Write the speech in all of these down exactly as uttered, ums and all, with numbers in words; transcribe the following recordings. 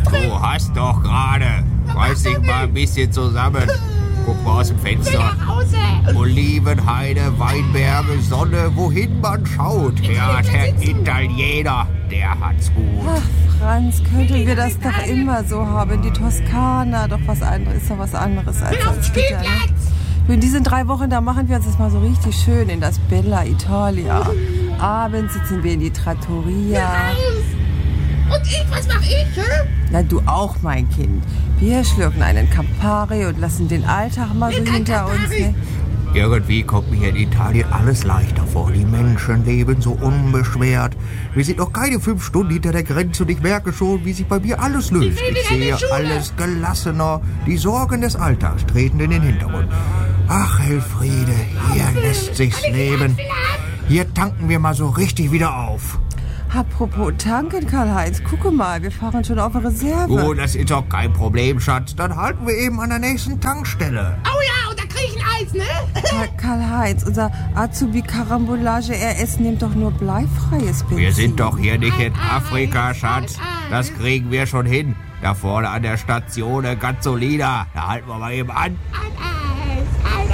drin. Du hast doch gerade. Reiß dich mal ein bisschen zusammen. Guck mal aus dem Fenster. Olivenhaine, Weinberge, Sonne, wohin man schaut. Ja, der Italiener, der hat's gut. Ach, Franz, könnten wir das doch immer so haben. Die Toskana, doch was anderes, ist doch was anderes als das Gitter, ne? In diesen drei Wochen, da machen wir uns das mal so richtig schön in das Bella Italia. Abends sitzen wir in die Trattoria. Und ich, was mach ich, hä? Na, du auch, mein Kind. Wir schlürfen einen Campari und lassen den Alltag mal so hinter uns, ne? Irgendwie kommt mir in Italien alles leichter vor. Die Menschen leben so unbeschwert. Wir sind noch keine fünf Stunden hinter der Grenze und ich merke schon, wie sich bei mir alles löst. Ich sehe alles gelassener. Die Sorgen des Alltags treten in den Hintergrund. Ach, Elfriede, hier lässt sich's leben. Hier tanken wir mal so richtig wieder auf. Apropos tanken, Karl-Heinz, gucke mal, wir fahren schon auf Reserve. Oh, das ist doch kein Problem, Schatz. Dann halten wir eben an der nächsten Tankstelle. Oh ja, und da krieg ich ein Eis, ne? Karl- Karl-Heinz, unser Azubi Karambolage R S nimmt doch nur bleifreies Benzin. Wir sind doch hier nicht in Afrika, Schatz. Das kriegen wir schon hin. Da vorne an der Station Gasolina. Da halten wir mal eben an. Ein Eis, ein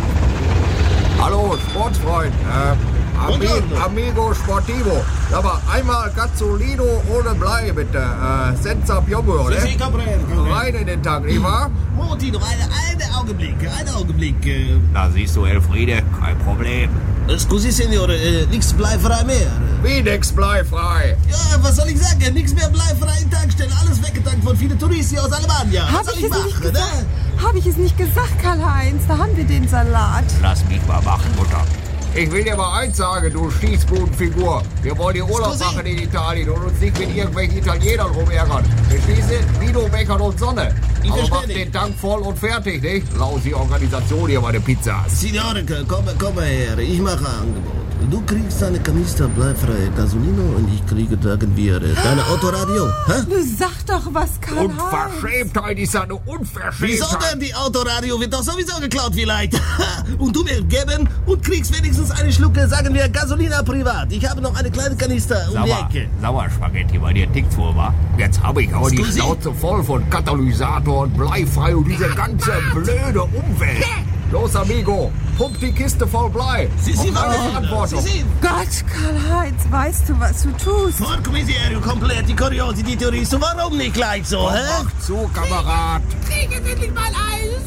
Eis. Hallo, Sportsfreund. Äh, Ami Amigo Sportivo. Aber einmal Gasolino ohne Blei, bitte. Äh, senza piombo, ne? Sì, sì, comprendo. Rein in den Tank, nicht wahr? Monti, noch eine, eine Augenblick, einen Augenblick. Äh, Da siehst du, Elfriede, kein Problem. scusi, Signore, äh, nichts bleifrei mehr. Wie nix bleifrei? Ja, was soll ich sagen? Nichts mehr bleifrei in Tankstellen. Alles weggetankt von vielen Touristen aus Alemannia. Hab Was soll ich ich es nicht machen, gesagt? ne? Habe ich es nicht gesagt, Karl-Heinz? Da haben wir den Salat. Lass mich mal machen, Mutter. Ich will dir mal eins sagen, du Schießbudenfigur. Wir wollen hier Urlaub Scusi? machen in Italien und uns nicht mit irgendwelchen Italienern rumärgern. Wir schließen Vino, Becher und Sonne. Ich Aber versteh mach nicht. den Tank voll und fertig, nicht? Lausi Organisation hier bei den Pizzas. Signore, komm, komm mal her. Ich mache ein Angebot. Du kriegst eine Kanister bleifreie Gasolino und ich kriege, sagen wir, deine Autoradio. Hä? Du sag doch was, Karl-Heinz. Unverschämtheit ist eine Unverschämtheit. Wieso denn? Die Autoradio wird doch sowieso geklaut vielleicht. Und du mir geben und kriegst wenigstens eine Schlucke, sagen wir, Gasolina privat. Ich habe noch eine kleine Kanister um die Sauer, Ecke. Sauerspaghetti, bei dir tickt's wohl, wa? Jetzt habe ich auch die Scusi? Schnauze voll von Katalysator und bleifrei und diese ganze blöde Umwelt. Los, amigo, pump die Kiste voll Blei. Sie, Sie, Auf meine Sie, Verantwortung. Sie, Gott, Karl-Heinz, weißt du, was du tust? Fort Commissario, komplett die Curiosity Touristen. Warum nicht gleich so, hä? Mach zu, Kamerad. Krieg jetzt endlich mal Eis.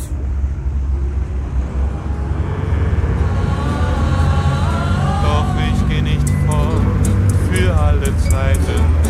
Doch ich geh nicht fort für alle Zeiten.